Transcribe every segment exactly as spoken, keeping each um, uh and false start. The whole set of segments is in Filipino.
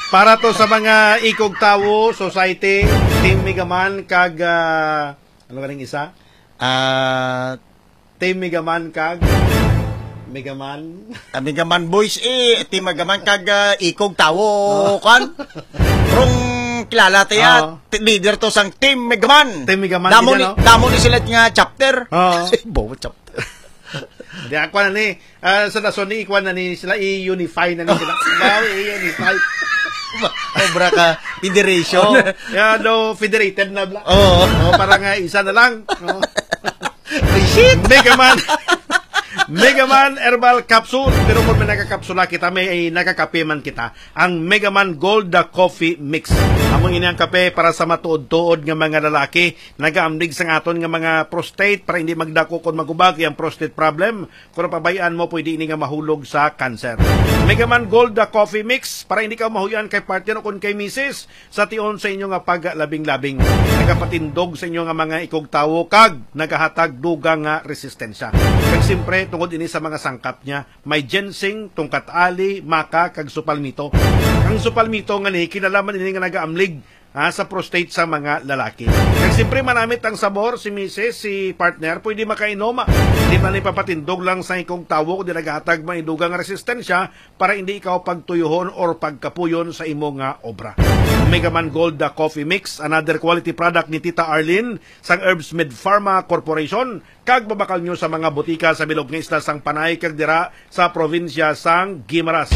Para to sa mga ikog tawo, society, Team Megaman kag uh, ano kaning isa? Ah, Team Megaman kag Megaman. uh, Megaman boys eh, ti Megaman kag uh, ikog tawo kan. Rong kilala tayo, Oo. ti- leader to sang Team Megaman. Team Megaman, Damo ida, ni no? damo ni sila nga chapter. Oo. Bawa chapter. Di ako na ni uh, sa nason ni ikwan na ni sila i-unify na ni sila. Wow, i-unify. Obra ka federation. Oh, yeah, no, federated na bla. Oo. Oh, para nga isa na lang. Oh. Shit. Megaman. Megaman Herbal Capsule. Pero kung may nakakapsula kita, may ay nakakape man kita. Ang Megaman Gold the Coffee Mix. Among ini ang kape para sa matuod-tuod nga mga lalaki. Nagaamdig sa aton nga mga prostate para hindi magdako kung magubag yung prostate problem. Kung pabayaan mo, pwede ini nga mahulog sa cancer. Megaman Gold the Coffee Mix para hindi ka mahuyan kay partner o kung kay misis sa tion sa inyo nga paglabing-labing. Nagapatindog sa inyo nga mga ikog tawo kag nagahatag dugang nga resistensya. Kag siyempre, tungod ini sa mga sangkap niya, may ginseng, tungkat ali, maka, kag supalmito. Ang supalmito nga ni, kinalaman ini nga nagaamlig ha, sa prostate sa mga lalaki. Kag siyempre, manamit ang sabor, si misis, si partner, pwede makainom. Hindi man ipapatindog lang sa ikong tawo kung nagahatag maidugang resistensya para hindi ikaw pagtuyuhon or pagkapuyon sa imong nga obra. Megaman Gold the Coffee Mix, another quality product ni Tita Arlene sang Herbs Med Pharma Corporation, kag babakal nyo sa mga butika sa bilog nga isla sang Panay kag dira sa probinsya sang Guimaras.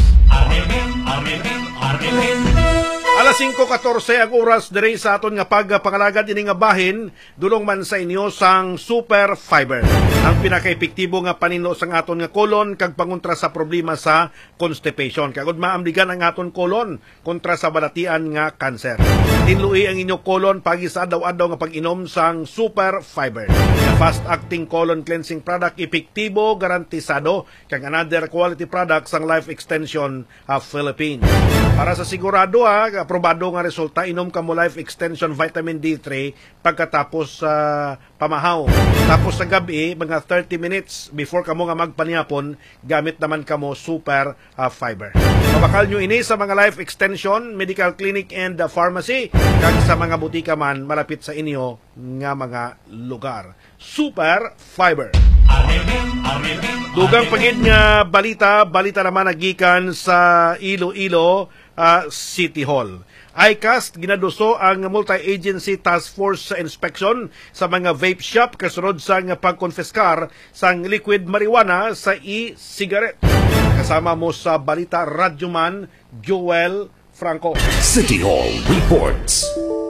Alas singko katorse ang oras diri sa aton nga pagpangalagad ini nga bahin dulong man sa inyo sang Super Fiber. Ang pinaka-epektibo nga panino sang aton nga kolon kag pangontra sa problema sa constipation. Kagud maamdigan ang aton kolon kontra sa balatian nga cancer. Tinlui ang inyo kolon pagi sa adlaw-adlaw nga pag-inom sang Super Fiber. The fast-acting colon cleansing product, epektibo, garantisado kag another quality product sang Life Extension of Philippines. Para sa sigurado ha, aprobado nga resulta, inom ka mo Life Extension Vitamin D three pagkatapos sa uh, pamahaw. Tapos sa gabi, mga thirty minutes before ka mo nga magpanihapon, gamit naman ka mo Super uh, Fiber. Mabakal nyo ini sa mga Life Extension, Medical Clinic and uh, Pharmacy, kag sa mga butika man malapit sa inyo nga mga lugar. Super Fiber. Dugang pagid nga balita, balita naman nagikan sa Iloilo uh, City Hall. I C A S T ginaduso ang multi-agency task force sa inspection sa mga vape shop kasunod sa nga pagkonfiskar sang liquid marijuana sa e-cigarette. Kasama mo sa balita Radyoman Joel Franco. City Hall reports.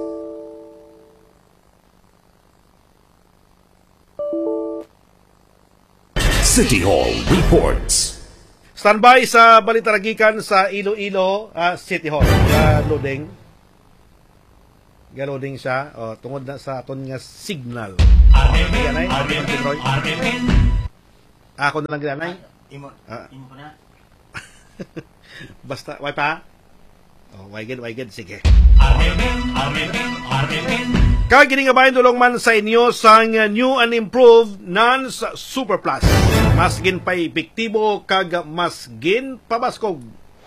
City Hall reports. Standby sa balita ragikan sa Iloilo uh, City Hall. Ga-loading. Ga-loading siya. O, tungod na sa aton nga signal. Yan ay. Ako na lang ganay. Imo, Ah. imo ko na. Basta, way pa? Oh, way good, way good. Sige. Kagini nga bayan dulong man sa inyo sang new and improved Nans Super Plus. Mas gin pa epektibo kag mas gin pabaskog.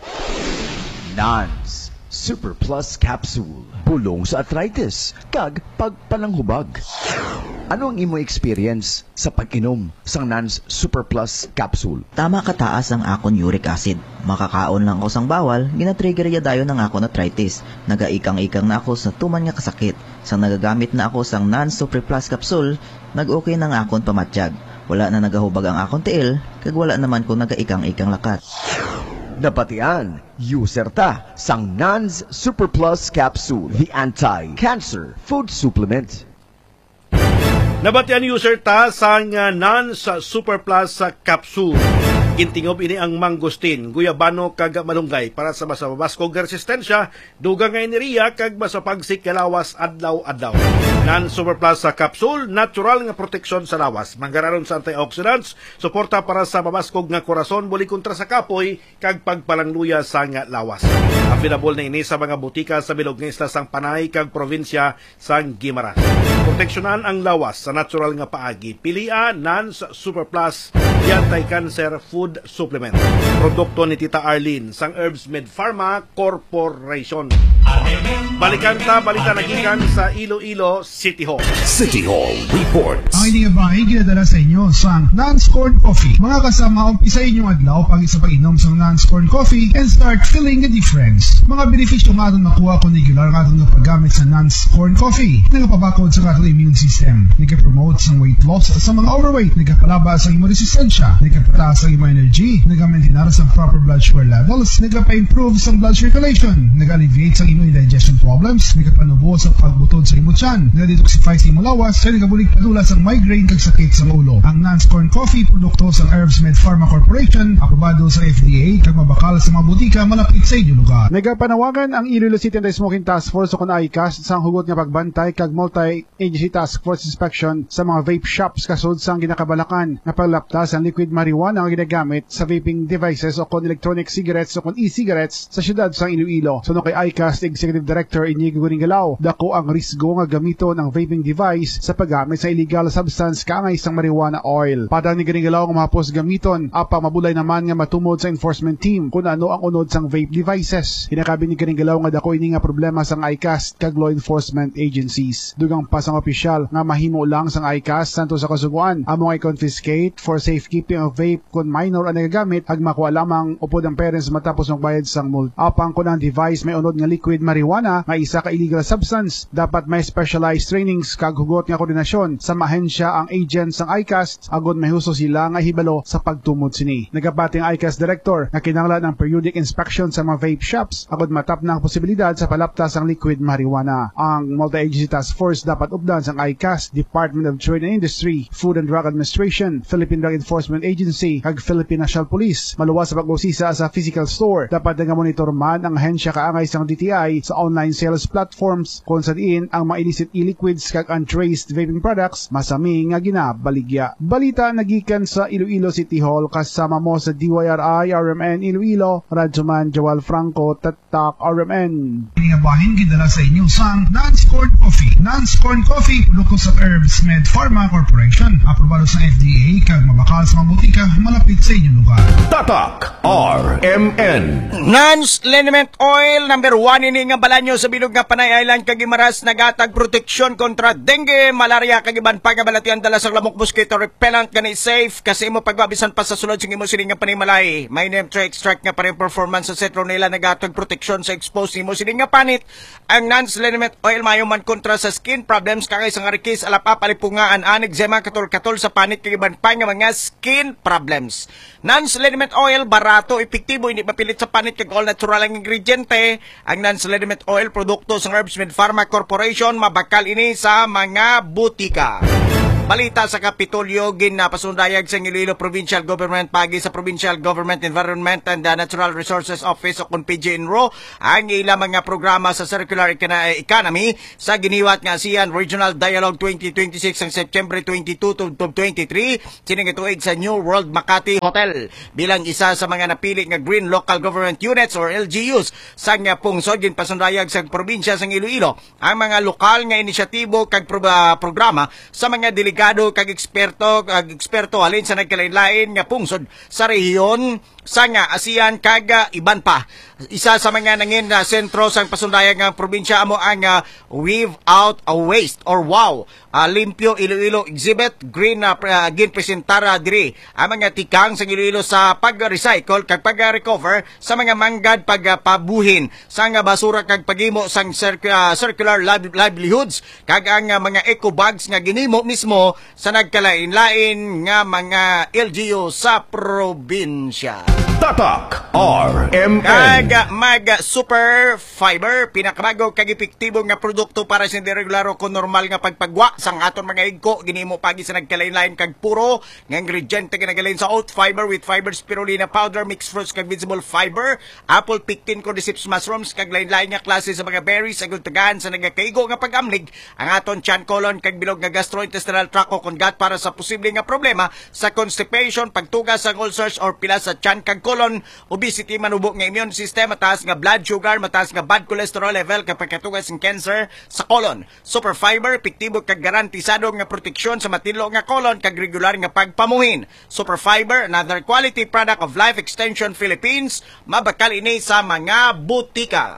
Nans Super Plus Capsule. Bulong sa arthritis kag pagpananghubag. Ano ang imo experience sa pag-inom sang Nans Super Plus Capsule? Tama kataas ang akon uric acid. Makakaon lang ako sang bawal, gina-trigger ya dayon ng akon arthritis. Nagaikang-ikang na ako sa tuman nga kasakit. Sang nagagamit na ako sang Nans Super Plus Capsule, nag-okay na nga akon pamatsyag. Wala na nagahubag ang akon tiil, kag wala naman ko nagaikang-ikang lakat. Napatian, user ta sang Nans Super Plus Capsule, the anti-cancer food supplement. Nabatian user ta sang uh, Nans Super Plus sa capsule. Gintingob ini ang mangustin, guyabano kag malunggay para sa masababaskog resistensya, dugang nga iniriya kag masapagsik kalawas adlaw-adlaw. Nan Super Plus sa capsule, natural nga proteksyon sa lawas, manggararon sa antioxidants, suporta para sa mabaskog nga korason, buli kontra sa kapoy kag pagpalangluya sa nga lawas. Available na ini sa mga butika sa bilog nga isla sang Panay kag probinsya sang Guimaras. Proteksyonan ang lawas sa natural nga paagi. Pilia Nans Super Plus anti-cancer food supplement. Produkto ni Tita Arlene sang Herbs Med Pharma Corporation. Balikan ta, balita nagikan sa Iloilo City Hall. City Hall Reports. Ang inyong bahay ginadala sa inyo sa Nance Corn Coffee. Mga kasama, umpisa inyong adlaw pag isa pag-inom sa Nance Corn Coffee and start feeling the difference. Mga benepisyo nga itong nakuha kung regular nga itong paggamit sa Nance Corn Coffee. Nagapabakod sa atong immune system. Nagka-promote sa weight loss sa mga overweight. Nagkapalaba sa imong resistensya. Nagkapataas sa imong energy. Nagka-maintain sa proper blood sugar levels. Nagka-improve sa blood circulation. Nagka-alleviate sa imong digestion problems. Nagka-panubo sa pagbutod sa imong tiyan. Nagka-detoxify sa imong lawas. Kaya nagkabulig padula sa migraine kag sakit sa ulo. Ang Nance Corn Coffee, produkto sa Herbs Med Pharma Corporation, aprobado sa F D A, kag mabakal sa mga butika malapit sa inyong lugar. Nagapanawagan ang Iloilo City Anti-Smoking Task Force o kun I C A S sa hugot nga pagbantay kag multi-agency task force inspection sa mga vape shops kasud sang ginakabalakan nga paglaptas ang liquid marijuana nga ginagamit sa vaping devices o kun electronic cigarettes o kun e-cigarettes sa syudad sang Iloilo. Suno kay I C A S Executive Director Inigo Guringalaw, dako ang risgo nga gamiton ang vaping device sa paggamit sa illegal substance kaangay sang marijuana oil. Padang ni Guringalaw nga mahapos gamiton, apa mabulay naman nga matumod sa enforcement team kung ano ang unod sang vape devices. Hinakabi ni Guringalaw nga dako ini nga problema sang I C A S kag law enforcement agencies. Dugang pa sang opisyal nga mahimo lang sang I C A S santo sa kasuguan amo nga i-confiscate for safekeeping of vape kung minor ang nagagamit ag makuha lamang upod ang parents matapos magbayad sang multa. Apang kung ang device may unod nga liquid marijuana nga isa ka illegal substance, dapat may specialized trainings kag hugot nga koordinasyon sa mahensya ang agents sang I C A S agod may huso sila nga hibalo sa pagtumod sini. Nagabati ang I C A S Director na kinahanglan ng periodic inspection sa mga vape shops agod matap na ang posibilidad sa palaptas ang liquid marijuana. Ang multi-agency task force dapat updan sang I C A S, Department of Trade and Industry, Food and Drug Administration, Philippine Drug Enforcement Agency kag Philippine National Police. Maluwas sa pag-usisa sa physical store. Dapat nga monitor man ang ahensya kaangay sang D T I sa online sales platforms kung sa diin ang mga illicit e-liquids kag untraced vaping products masami nga ginabaligya. Balita nagikan sa Iloilo City Hall kasama mo sa D Y R I R M N Iloilo, Radyoman Joel Franco, Tatak R M N. Ini nga bahin gidala sa inyo sa Nance Corn Coffee. Nance Corn Coffee, produkto sa Herbs Med Pharma Corporation, aprobado sa F D A kag mabakal sa mga butika malapit sa inyong lugar. Tatak R M N. Nance Liniment Oil, number one ini nga balanyo sa bilog nga Panay Island kag Imaras nagatag proteksyon kontra dengue, malaria kag iban pa nga balatian dala sa lamok mosquito repellent gani safe kasi imo pagbabisan pa sa sulod sing imo sining nga panimalay. May name to extract nga pa rin performance sa citronella nagatag proteksyon sa expose nimo sining nga panit. Ang Nance Liniment Oil mayo man kontra sa skin problems kagay sa ngarikis alapa palipungaan an eczema katol-katol sa panit kag iban pa nga mga skin problems. Nance Liniment Oil barato, epektibo, hindi mapilit sa panit kag all natural ang ingrediente. Ang Nance Liniment Oil produkto sa Herbs Med Pharma Corporation, mabakal ini sa mga butika. Balita sa Kapitolyo, ginapasundayag sa Iloilo Provincial Government pagi sa Provincial Government Environment and the Natural Resources Office o kung P G N R O ang ilang mga programa sa Circular Economy sa giniwat nga siyan Regional Dialogue twenty twenty-six ang September twenty-two to twenty-three siningituig sa New World Makati Hotel bilang isa sa mga napili nga Green Local Government Units or L G Us sa nga pungsod ginpasundayag sa probinsya sa Iloilo ang mga lokal nga inisyatibo kag pro- uh, programa sa mga delegado kag eksperto kag eksperto halin sa nagkalain-lain nga pungsod sa rehiyon sa nga ASEAN kag uh, iban pa. Isa sa mga nangin na uh, sentro sang pasundayag nga probinsya amo ang uh, Weave Out a Waste or WOW uh, Limpyo Iloilo exhibit green na uh, ginpresentara diri ang mga tikang sa Iloilo sa pag-recycle kag pag-recover sa mga manggad pagpabuhin sa nga basura kag paghimo sang circ- uh, circular liv- livelihoods kag ang uh, mga eco bags nga ginimo mismo sa nagkalain-lain nga mga L G U sa probinsya. Tatak R M N. Kag mag super fiber, pinakabago kag epektibo nga produkto para sa regular o normal nga pagpagwa sang aton mga igko ginimo pagi sa nagkalain-lain kag puro nga ingrediente ginagaling sa oat fiber with fiber spirulina powder, mixed fruits kag vegetable fiber, apple pectin, cordyceps mushrooms kag lain-lain nga klase sa mga berries sagud tagaan sa nagakaigo nga pagamlig ang aton tiyan colon kag bilog nga gastrointestinal tract o gut para sa posible nga problema sa constipation, pagtugas sa ulcers or pila sa tiyan kag colon. colon obesity, manubo nga immune system, mataas nga blood sugar, mataas nga bad cholesterol level kapag katugay sa cancer sa colon. Super fiber, epektibo kag garantisado nga proteksyon sa matilo nga colon kag regular nga pagpamuhin. Super fiber, another quality product of Life Extension Philippines, mabakal ini sa mga butika.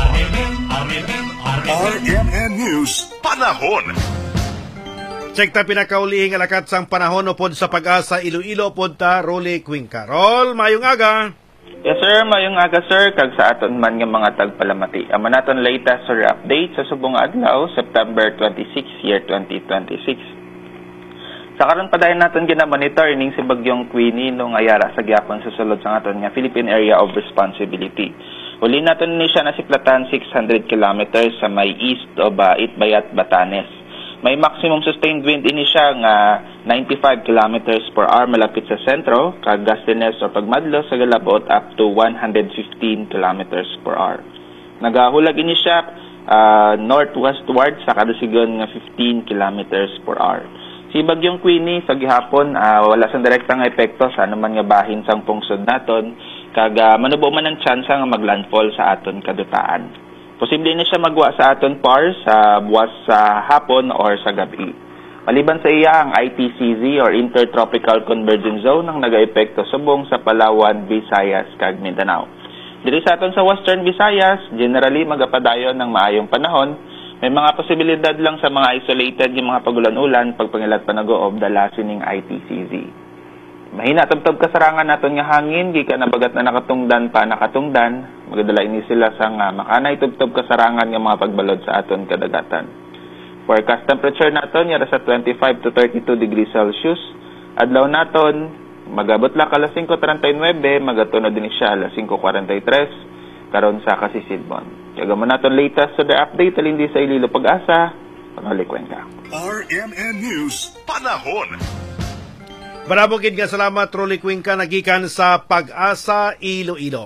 R M N News Panahon. Check ta pinakauli nga lakat sang panahon upod sa Pag-asa Iloilo pod ta Rolly Cuenca. Rol, mayong aga. Yes sir, mayong aga sir, kag sa aton man nga mga tagpalamati. Ama naton latest sir update sa subong adlaw, September twenty-sixth, year twenty twenty-six. Sa karon pa dayon naton gina-monitor ining si Bagyong Queenie no ngayara sa gyapon sa sulod sa aton nga Philippine Area of Responsibility. Uli naton ni siya nasiplatan six hundred kilometers sa may east of uh, Itbayat, Batanes. May maximum sustained wind ini siya nga ninety-five kilometers per hour malapit sa sentro, kag gustines o pagmadlo sa galabot up to one hundred fifteen kilometers per hour. Nagahulag ini siya uh, northwestward sa kadasigon nga fifteen kilometers per hour. Si Bagyong Queenie sa gihapon uh, wala sang direktang epekto sa anuman nga bahin sang pungsod naton, kag uh, manubo man ang tsansa nga maglandfall sa aton kadutaan. Posible na siya magwa sa aton par sa buwas sa hapon or sa gabi. Maliban sa iya, ang I T C Z or Intertropical Convergence Zone ang nag-epekto subong sa Palawan, Visayas, kag Mindanao. Diri sa aton sa Western Visayas, generally magapadayon ng maayong panahon. May mga posibilidad lang sa mga isolated yung mga pagulan-ulan pagpangilat pa nag-oob dala sining I T C Z. Mahina tabtab kasarangan naton nga hangin, gikan na bagat na nakatungdan pa nakatungdan, magadala ini sila sa nga makanay tubtob kasarangan nga mga pagbalod sa aton kadagatan. Forecast temperature naton yara sa twenty-five to thirty-two degrees Celsius. Adlaw naton magabot la alas five thirty-nine, magatunod din siya alas five forty-three karon sa Kasisidmon. Kaya mo naton latest sa the update alindi sa Iloilo Pag-asa, Rolly Cuenca. R M N News Panahon. Barabogid nga salamat Rolly Cuenca nagikan sa Pag-asa Iloilo.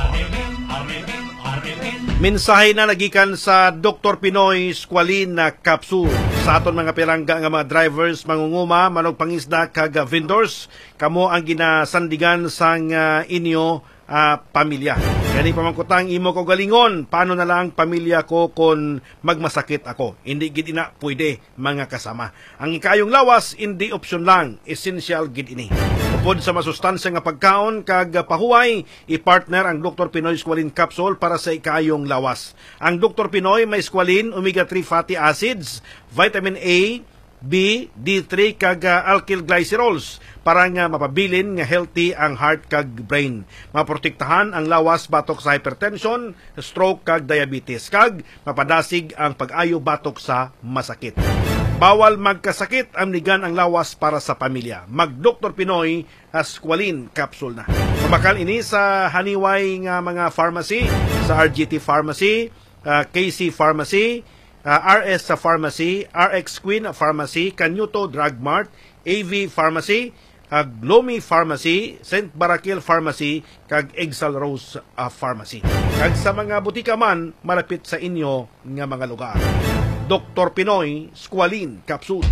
Mensahe na nagikan sa Doctor Pinoy Squalene na capsule sa aton mga pirangga nga mga drivers, mangunguma, manog pangisda kag vendors, kamo ang ginasandigan sang uh, inyo uh, pamilya. Kani pamangkutang imo ko galingon, paano na lang pamilya ko kung magmasakit ako? Hindi gid ina pwede mga kasama. Ang ikayong lawas hindi option lang, essential gid ini. Upod sa masustansya nga pagkaon kag pahuway, i-partner ang Doctor Pinoy Squalene capsule para sa ikayong lawas. Ang Doctor Pinoy may squalene, omega three fatty acids, vitamin A, B, D three kag uh, alkyl glycerols para nga mapabilin nga healthy ang heart kag brain. Maprotektahan ang lawas batok sa hypertension, stroke kag diabetes kag mapadasig ang pag-ayo batok sa masakit. Bawal magkasakit, amnigan ang lawas para sa pamilya. Mag-Doctor Pinoy Squalene capsule na. Pabakal ini sa haniway nga mga pharmacy, sa R G T Pharmacy, uh, K C Pharmacy, Uh, R S sa Pharmacy, R X Queen Pharmacy, Canuto Drug Mart, A V Pharmacy, uh, Glomi Pharmacy, Saint Barakil Pharmacy, kag Exal Rose uh, Pharmacy. Kag sa mga butika man, malapit sa inyo nga mga lugar. Doctor Pinoy Squalene Capsule.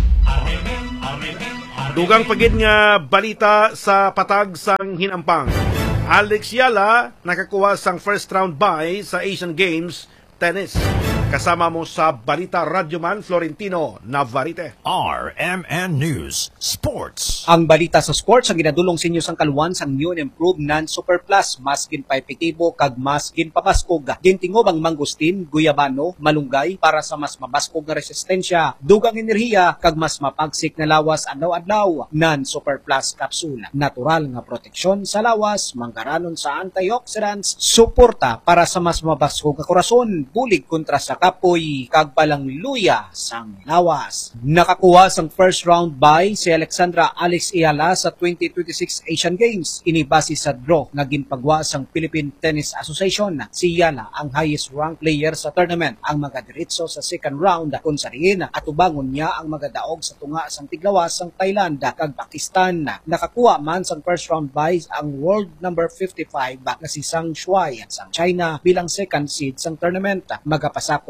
Dugang pagid nga balita sa patag sang hinampang. Alex Yala nakakuha sang first round bye sa Asian Games Tennis. Kasama mo sa Balita Radyoman Florentino Navarrete. R M N News Sports. Ang balita sa sports ang ginadulong sa inyo sang kaluwan sang new and improved non Super Plus, maskin pa epektibo kag maskin pa baskog. Gintingob ang mangustin, guyabano, malunggay para sa mas mabaskog nga resistensya, dugang enerhiya kag mas mapagsik na lawas adlaw-adlaw. Non Super Plus capsule, natural nga proteksyon sa lawas, manggaranon sa antioxidants, suporta para sa mas mabaskog nga korason, bulig kontra sa kapoy kag palang luya sang lawas. Nakakuha sang first round bye si Alexandra Alex Ayala sa twenty twenty-six Asian Games. Inibase sa draw nga ginpagwa sang Philippine Tennis Association. Si Ayala ang highest ranked player sa tournament. Ang magadiretso sa second round kung sariin atubangon niya ang magadaog sa tunga sang tiglawas sang Thailand kag Pakistan. Nakakuha man sang first round bye ang world number fifty-five na si Zhang Shuai sang China bilang second seed sang tournament. Magapasako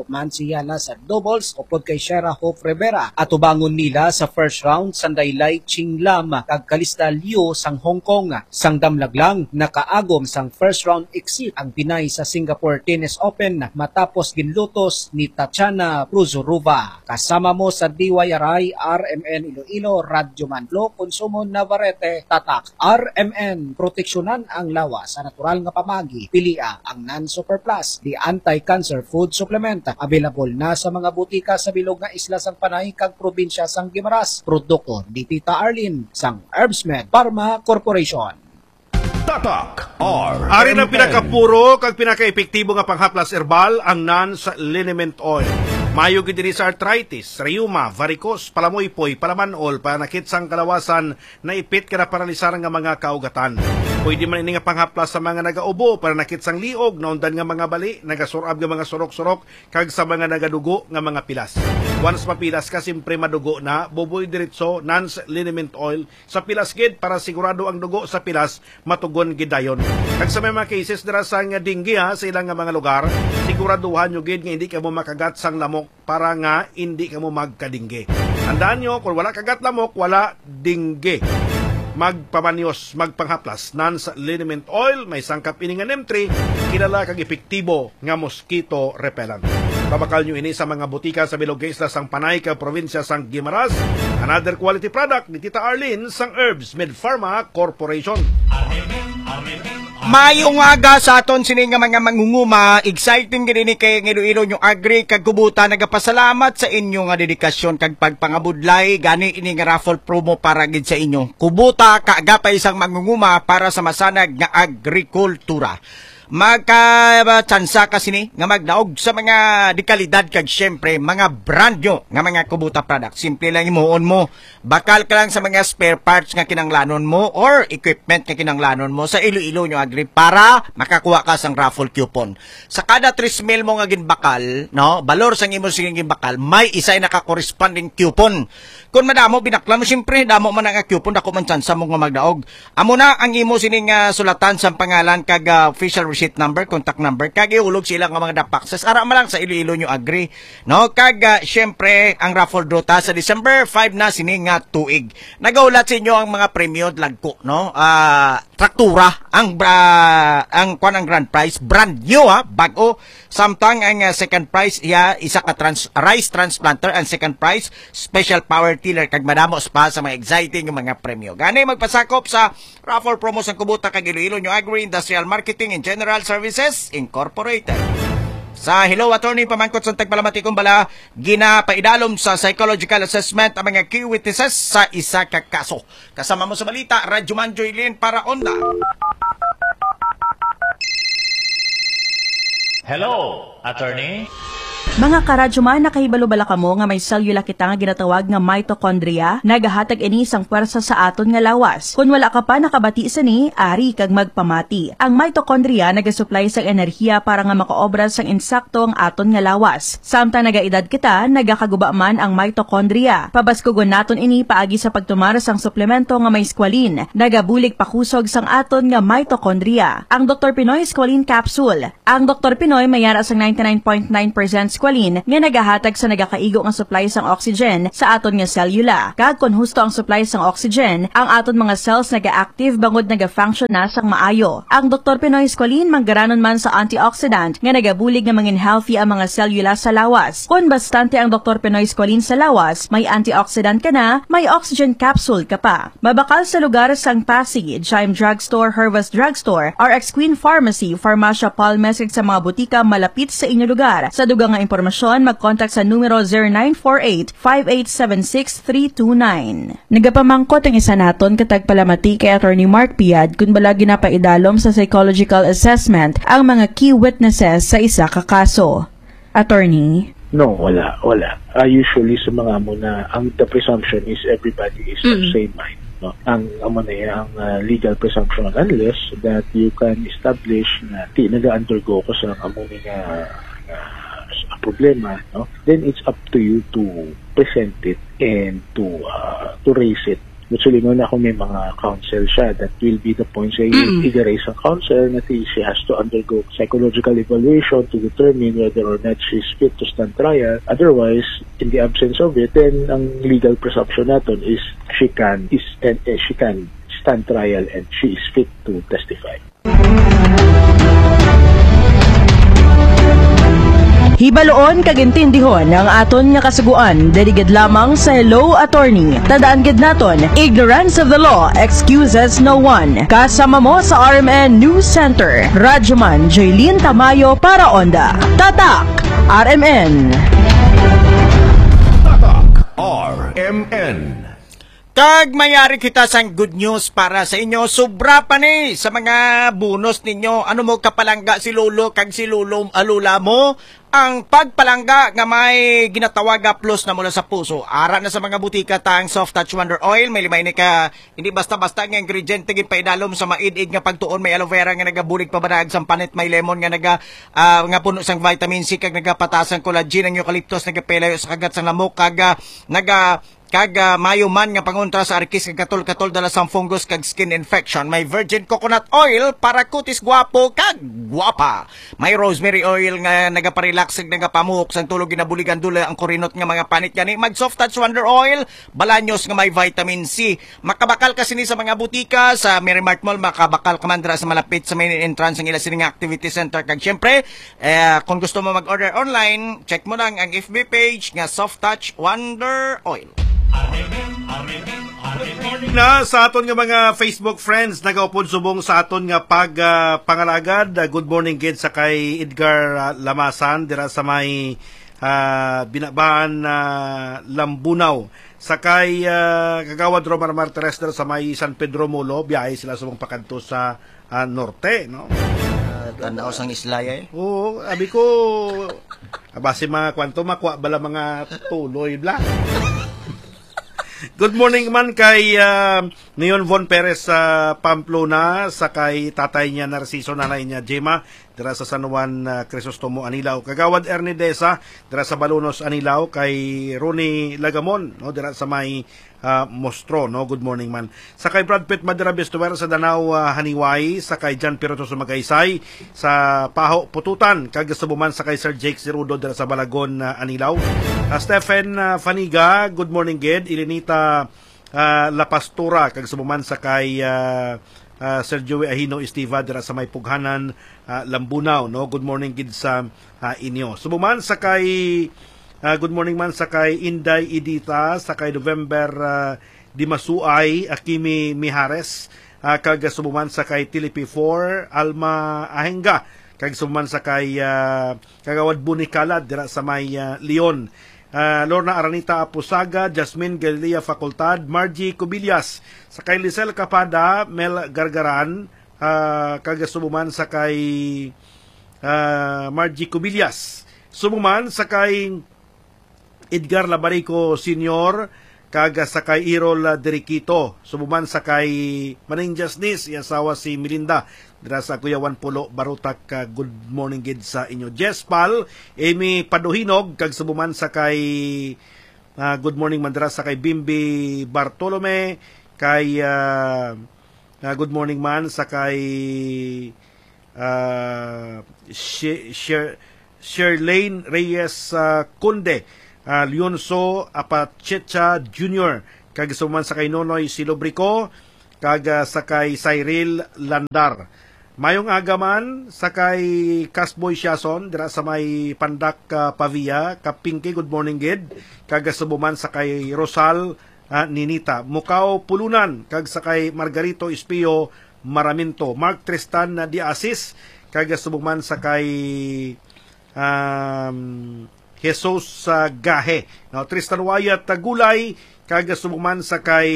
Sakop man siya na sa doubles upod kay Shera Hope Rivera. At ubangon nila sa first round Sandaylay Ching Lam kag Kalista Liu sang Hong Kong. Sang damlaglang nakaagom sang first round exit ang Pinay sa Singapore Tennis Open matapos ginlutos ni Tatiana Pruzurova. Kasama mo sa D Y R I, R M N Iloilo, Radyo Manlo, Konsumo Navarrete, Tatak. R M N, proteksyonan ang lawas sa natural nga pamagi. Pilia ang non-super plus, the anti-cancer food supplement. Available na sa mga butika sa bilog nga isla sang Panay kag probinsya sang Guimaras. Produkto ni Tita Arlene sang Herbsmed Pharma Corporation. Tatak R M N. Ari na pinakapuro kag pinaka-epektibo nga panghaplas herbal ang Nance Liniment Oil. Mayo gid diri sa arthritis, rheuma, varicose, palamoy-poy, palamanol, panakit sang kalawasan, naipit kada paralisar nga mga kaugatan. Pwede man ini nga panghaplas sa mga nagaubo, panakit sang liog, naundan nga mga bali, nagasurab nga mga surok-surok, kag sa mga nagadugo nga mga pilas. Once mapilas ka, simpre madugo na, buboy diretso, Nance Liniment Oil, sa pilas gid para sigurado ang dugo sa pilas, matugon gidayon. Kag sa may mga cases dira sa nga dengue ha, sa ilang nga mga lugar, siguraduhan nyo gid nga hindi ka mo makagat sang lamok para nga hindi ka mo magkadingge. Tandaan nyo, kung wala kagat lamok, wala dingge. Magpamanyos, magpanghaplas, Nance Liniment Oil, may sangkap ini nga N E M three, kilala kag epektibo nga mosquito repellent. Babakal nyo ini sa mga butika sa bilog isla sang Panay kag probinsya sang Guimaras. Another quality product ni Tita Arlene sang Herbsmed Pharma Corporation. Mayong aga sa aton sini nga mga mangunguma, exciting gini ni kay Iloilo yung agri kag kubuta, nagapasalamat sa inyo nga dedikasyon kag pagpangabudlay gani ini nga raffle promo para gid sa inyo. Kubuta kaagapay isang mangunguma para sa masanag nga agrikultura. Magka-tsansa kasi ni nga magdaog sa mga dekalidad kag syempre mga brand nyo nga mga kubuta product. Simple lang imuon mo. Bakal ka lang sa mga spare parts nga kinanglanon mo or equipment nga kinanglanon mo sa Iloilo nyo agri para makakuha ka sang raffle coupon. Sa kada three mil mo nga ginbakal, no, balor sang imo sige ginbakal, may isa naka-corresponding coupon. Kung madamo binaklan mo, syempre damo man nga coupon dako man tsansa mo nga magdaog. Amo na ang imo sining uh, sulatan sa pangalan kag uh, official receipt number, contact number, kag iulog sila nga mga dapakses ara man lang sa Iloilo nyo agri, no, kag uh, syempre ang raffle draw ta sa December five na sini nga tuig. Nagaulat sa inyo ang mga premyo lagko, no, uh, traktura ang uh, ang kuan ang grand prize brand new ha, bago. Samtang ang uh, second prize iya isa ka trans, rice transplanter, and second prize special power tiller kag madamos pa sa mga exciting mga premyo. Gani magpasakop sa raffle promo sa kubuta kag Iloilo nyo agri Industrial Marketing and General Services Incorporated. Sa Hello Attorney pamangkot sa tagpalamatikong bala, ginapaidalom sa psychological assessment ang mga key witnesses sa isa ka kaso. Kasama mo sa balita, Radyo Manjoy Lin para Onda. Hello, Attorney. Mga karadyoman, nakahibalo-bala kamo nga may cellula kita nga ginatawag nga mitochondria, nagahatag ini sang pwersa sa aton nga lawas. Kung wala ka pa nakabati sa ni, ari kag magpamati. Ang mitochondria nagasupply sang enerhiya para nga makaobra sang insakto ang aton nga lawas. Samtang nagaedad kita, nagakaguba man ang mitochondria. Pabaskugon naton ini paagi sa pagtumar sang suplemento nga may squalene, nagabulig pakusog sang aton nga mitochondria. Ang Doctor Pinoy Squalene Capsule. Ang Doctor Pinoy mayara sang ninety-nine point nine percent squalene nga nagahatag sa nagakaigo ang supply sang oxygen sa aton nga cellula. Kag kun husto ang supply sang oxygen, ang aton mga cells naga-active bangod naga-function na sang maayo. Ang Doctor Pinoy Squalene manggaranon man sa antioxidant nga nagabulig nga mangin healthy ang mga cellula sa lawas. Kun bastante ang Doctor Pinoy Squalene sa lawas, may antioxidant ka na, may oxygen capsule ka pa. Mabakal sa lugar sang Pasig, Chime Drugstore, Hervas Drugstore, R X Queen Pharmacy, Pharmacia Paul Mesig sa mga butika malapit sa inyo lugar. Sa dugang nga impormasyon, mag-contact sa numero zero nine four eight, five eight seven six, three two nine. Nagapamangkot ang isa naton katag palamati kay Attorney Mark Piad kung bala ginapaidalom sa psychological assessment ang mga key witnesses sa isa ka kaso. Attorney? No, wala, wala. Uh, usually sa mga mo na ang the presumption is everybody is mm-hmm. of same mind. No? Ang amo na ang uh, legal presumption unless that you can establish na ti naga-undergo ko sa amo nga uh, problema, no? Then it's up to you to present it and to uh, to raise it But sulingon ako may mga counsel siya. That will be the point sa mm-hmm. i-raise ang counsel na she has to undergo psychological evaluation to determine whether or not she is fit to stand trial. Otherwise, in the absence of it, then ang legal presumption natin is she can is and uh, she can stand trial and she is fit to testify. Hibaloon kagintindihon ang aton nga kasuguan dedigid lamang sa Hello Attorney. Tadaan gid naton, ignorance of the law excuses no one. Kasama mo sa R M N News Center, Radyoman Jaylene Tamayo para Onda. Tatak R M N. Tatak R M N. Kag mayari kita sang good news para sa inyo. Sobra pa ni sa mga bonus ninyo. Ano mo kapalangga si Lolo kag si Lolo alula mo? Ang pagpalangga nga may ginatawaga plus na mula sa puso. Ara na sa mga butika tang Soft Touch Wonder Oil. May limay ni ka, hindi basta-basta nga ingredient tigin paidalom sa maid-id nga pagtuon. May aloe vera nga nagabulig pabanag sa panit. May lemon nga naga uh, nga puno sang vitamin C kag nagapatasan collagen. Ang eucalyptus nagapelayo sa kagat sa lamok kag uh, naga kag uh, mayo man nga pangontra sa arkis kag katol-katol dala sang fungus kag skin infection. May virgin coconut oil para kutis guwapo kag guwapa. May rosemary oil nga nagaparelax kag nagapamuhok sang tulog ginabuligan dula ang kurinot nga mga panit gani. Mag Soft Touch Wonder Oil, balanyos nga may vitamin C. Makabakal kasi ni sa mga butika sa Merrimart Mall, makabakal ka man dira sa malapit sa main entrance ng ila sining activity center. Kag syempre, eh, kung gusto mo mag-order online, check mo lang ang F B page nga Soft Touch Wonder Oil. Na sa aton nga mga Facebook friends nagaupod subong sa aton nga pag uh, pangalagad. Uh, good morning gid sa kay Edgar uh, Lamasan dira sa may uh, binabaan na uh, Lambunaw. Sa kay uh, Kagawad Romar Martires dira sa may San Pedro Molo, biyahe sila subong pakanto sa uh, norte, no? Uh, tanaw sang islaya eh. Oo, abi ko abasi mga kwanto makwa bala mga tuloy bla. Good morning man kay uh, Neon Von Perez sa uh, Pamplona, sa kay tatay niya Narciso, nanay niya Gemma, dira sa San Juan uh, Crisostomo Anilao. Kagawad Ernie Deza, dira sa Balunos Anilao, kay Ronnie Lagamon, no, dira sa may uh, Mostro, no. Good morning man. Sa kay Brad Pitt Madera Bestuwer sa Danau uh, Haniway, sa kay John Piroto Sumagaysay, sa Paho Pututan, kag sa buman sa kay Sir Jake Cirudo dira sa Balagon uh, Anilao. Uh, Stephen uh, Faniga, good morning gid. Ilinita uh, La Pastura, kag sa buman sa kay uh, uh, Sir Joey Ahino Estiva dira sa may Pughanan uh, Lambunaw, no. Good morning gid sa uh, inyo. Subuman sa kay uh, good morning man sa kay Inday Idita, sa kay November uh, Dimasuay Akimi Mihares, uh, kag subuman sa kay Tilipi four Alma Ahenga, kag subuman sa kay uh, Kagawad Bunikalad dira sa may uh, Leon. Uh, Lorna Aranita Apusaga, Jasmine Galilea Facultad, Margie Cubillas, sa kay Lisel Capada, Mel Gargaran, uh, kagasubuman sa kay uh, Margie Cubillas. Sumuman sa kay Edgar Labarico Senior, kaga sa kay Irol Deriquito. Sumuman sa kay Maning Jasnis, iasawa si Melinda, dira sa Kuyawan Pulo, Barutak. Uh, good morning gid sa inyo. Jess Pal, Amy Paduhinog, kag subuman sa kay uh, good morning man dira sa kay Bimbi Bartolome, kay uh, uh, good morning man sa kay uh, Sherlane Reyes uh, Kunde, uh, Leonso Apachecha Junior, kag subuman sa kay Nonoy Silobrico, kag uh, sa kay Cyril Landar. Mayong agaman sa kay Kasboy Siason dira sa may Pandak uh, Pavia, Kapingke, good morning gid. Kag subuman sa kay Rosal uh, Ninita, Mukaw Pulunan, kag sa kay Margarito Espio Maraminto, Mark Tristan uh, Diasis, kag subuman sa kay um, Jesus uh, Gahe, no, Tristan Wayat uh, Gulay, kag subuman sa kay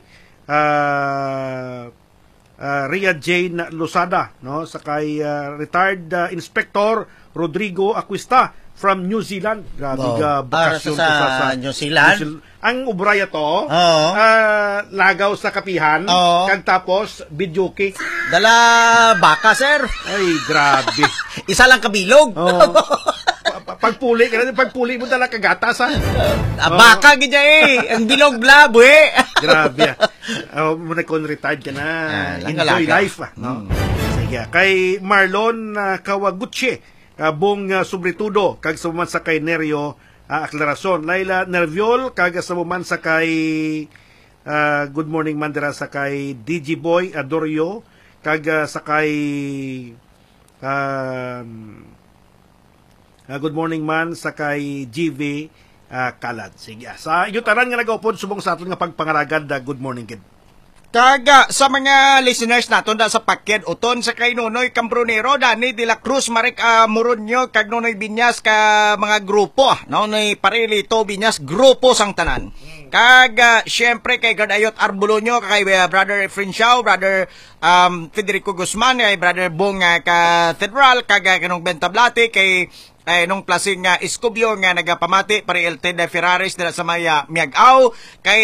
uh, Uh, Ria Jane Losada, no, sa kay uh, retired uh, Inspector Rodrigo Aquista from New Zealand. Grabe oh, ka bakasyon sa, sa, sa New Zealand. New Zealand. Ang ubraya to, oh. uh, lagaw sa kapihan, oh. kag tapos videoke. Dala baka, sir. Ay, grabe. Isa lang kabilog. Oh. Pagpuli, pagpuli mo dala kagatas, ha? Uh, baka, oh. Gidya eh. Ang bilog blab, eh. Grabe. uh, muna kung retired ka na, Ah, lang enjoy alaga. life. Ah, no? Sige. Kay Marlon uh, Kawaguchi, kabong uh, subritudo, kag sa buman sa kay Neryo, uh, aklarasyon. Laila Nerviol, kag sa buman sa kay uh, good morning mandira sa kay D J Boy Adorio, kag uh, sa kay um, uh, good morning man sa kay G V uh, Kalad. Sige. Sa iyo tanan nga nagaupod subong sa aton nga pagpangaragad, uh, good morning kid. Kaga sa mga listeners naton da sa Paked Uton sa kay Nonoy Cambronero, Dani de la Cruz, Marek uh, Muronyo, kag Nonoy Binyas ka mga grupo, Nonoy Parilito Binyas, grupo sang tanan. Kag uh, syempre kay Gardayot Arbulonyo, kay uh, Brother Efren Shaw, Brother um, Federico Guzman, kay Brother Bong uh, Cathedral, kag uh, kanong Bentablate, kay ay nung klaseng nga uh, Escobio nga nagapamati pari El Tenda Ferraris dira sa maya Miagaw, kay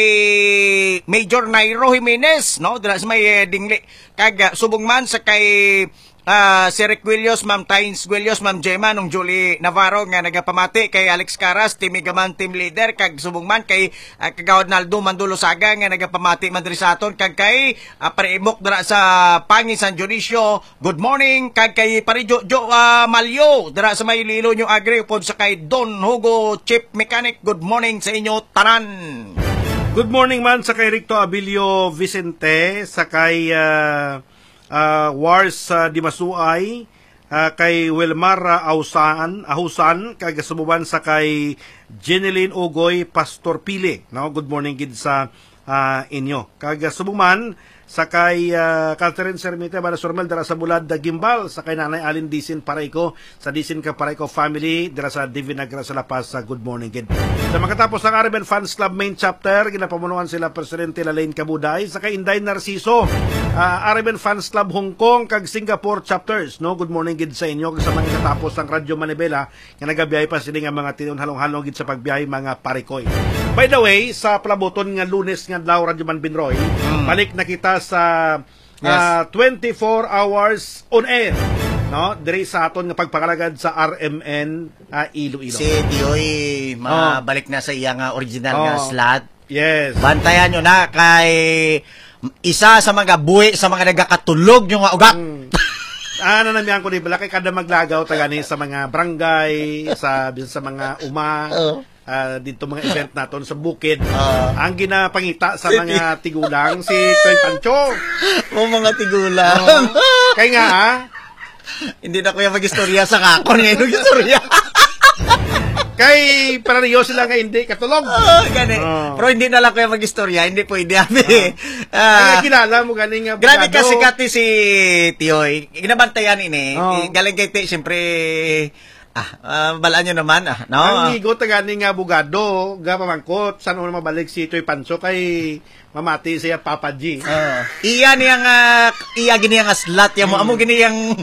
Major Nairo Jimenez no dira sa may uh, dingli, kag uh, subong man sa kay uh, si Rick Willios, Ma'am Tynes Willios, Ma'am Gemma nung Julie Navarro nga nagapamati, kay Alex Caras, Team Igaman Team Leader, kag subong man kay uh, kagawad Naldo Mandulo Saga nga nagapamati man diri sa aton, kag kay uh, Pareimok dira sa Pangi San Dionisio, good morning, kag kay Parijo Jo uh, Malyo dira sa may Lilo nyo Agri, upod sa kay Don Hugo Chip Mechanic, good morning sa inyo tanan. Good morning man sa kay Ricto Abilio Vicente, sa kay uh, uh, Wars uh, Dimasuay, uh, kay Wilmar uh, Ausan, Ahusan, kag sumuban sa kay Jeneline Ugoy Pastor Pili. No? Good morning gid sa uh, inyo. Kag sumuman sa kay uh, Catherine Sermite para Surmel dira sa Bulad da Gimbal, sa kay Nanay Alin Disin Parayko sa Disin ka Parayko family dira sa Divinagra sa La Paz, sa good morning gid. Sa makatapos ng Araben Fans Club main chapter, ginapamunuan sila Presidente Lalain Kabuday, sa kay Inday Narciso, uh, Araben Fans Club Hong Kong kag Singapore chapters. No, good morning gid sa inyo. Sa mga katapos ng Radyo Manibela nga nagabiyahe pa sila nga mga tinon halong-halong gid sa pagbiyahe mga parikoy. By the way, sa palaboton nga Lunes nga adlaw Radyo Man Binroy, mm. balik na kita sa uh, Yes. twenty-four hours on air, no, diri sa aton nga pagpakalagad sa R M N uh, Iloilo. Si Tioy mabalik Oh. na sa iyang uh, original Oh. nga slot. Yes. Bantayan nyo na kay isa sa mga buwi sa mga nagakatulog nyo nga ugak. Mm. Ano na miyan ko di bala kay kada maglagaw tagani sa mga barangay, sa sa mga uma. Oh. Uh, dito mga event naton sa bukid, Uh, ang ginapangita sa mga tigulang si Toy Pancho. O mga tigulang. Oh, kaya nga ah, hindi na ko yung mag-istorya sa kakon ngayon istorya. kay paraniyo sila nga hindi katulog. Oh, gani. Oh. Pero hindi na lang ko yung mag-istorya, hindi pwede abi. Kaya Ah, kilala mo ganing nga grabe abogado. kasi kati si Tioy. Ginabantayan ini. Oh. Galing kay Ti, siyempre ah, uh, balaan nyo naman ah, no? Ang higo tagani nga abogado, ga pamangkot, saan mo mabalik si Toy Pancho kay mamati siya Papa G. Uh, iya niyang uh, iya gini nga slot ya mo amo gini yang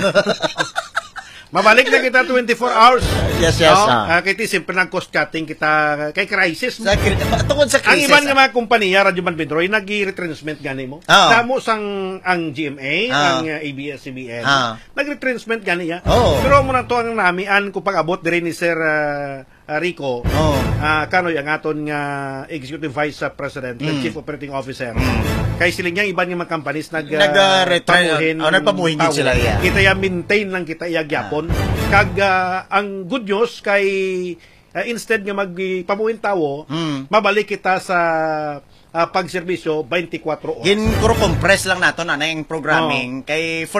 Mabalik na kita twenty-four hours. Yes, yes. No? Ah. Uh, kaya simple ng cost cutting kita kay crisis mo. Sa, tungkol sa Ang crisis. iban nga mga kumpanya, Radyo Man Pedroy, nag-retrenchment gani mo. Oo. Damo sang ang G M A, Oo. ang uh, A B S C B N, Oo. nag-retrenchment gani ya. Oo. Pero mo na to ang namian ko pag-abot diri ni Sir uh, uh, Rico. Oh. Ah, kanoy ang aton nga Executive Vice President, Mm. Chief Operating Officer. Kay siling yang iban nga mga companies nag uh, Nag-retrench. pamuhin Oh, nagpamuhin din tao. sila, yeah. Kita ya maintain lang kita iya gyapon. Kag uh, ang good news kay uh, instead nga magpamuhin tawo, Mm. mabalik kita sa uh, pagserbisyo twenty-four oras. Gin kuro compress lang nato na na yung programming kay